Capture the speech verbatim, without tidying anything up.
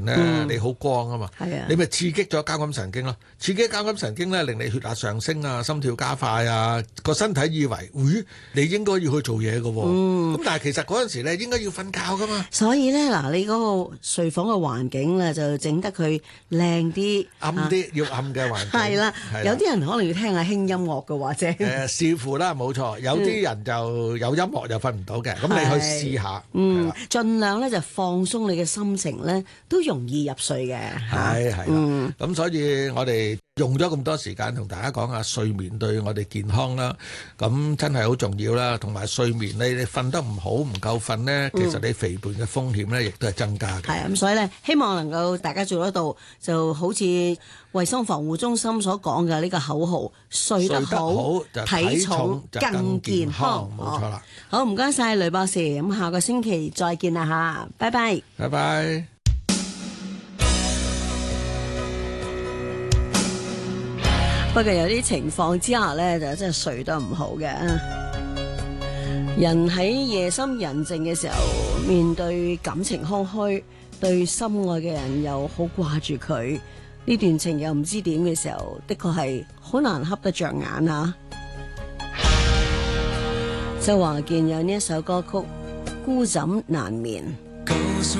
咧， 嗯你好光啊嘛， 係啊你咪刺激咗交感神經咯，刺激交感神經咧，令你血壓上升啊，心跳加快啊，個身體以為，咦，你應該要去做嘢㗎喎，咁、 嗯但係其實嗰陣時咧應該要瞓覺噶嘛， 所以咧嗱，你嗰個睡房嘅環境咧就整得佢靚啲、 暗啲、要暗嘅環境。 係啦， 係啦有啲人可能要聽下輕音樂嘅或者。 誒視乎啦，冇錯，有啲人就有音樂就瞓唔到嘅，咁、你去試下，係嗯啦， 盡量咧就放鬆你嘅心情咧，都容易入睡嘅。 係係啦， 嗯咁所以我哋用咗咁多時間同大家講下睡眠對我哋健康啦，咁真係好重要啦，同埋睡眠你你瞓得唔好唔夠瞓呢，其實你肥胖嘅風險呢亦都係增加嘅。 係啊，咁所以咧，希望能夠大家做得到，就好似衛生防護中心所講嘅呢個口號：睡得睡得好， 好就體重就更健康，冇錯啦。 好，唔該晒雷博士，咁下個星期再見啦吓，拜拜。 拜拜。 不過有啲情況之下咧，就真係睡得唔好嘅。人喺夜深人靜嘅時候，面對感情空虛，對心愛嘅人又好掛住佢，呢段情又唔知點嘅時候，的確係好難瞌得着眼啊！周華健有呢一首歌曲《孤枕難眠》。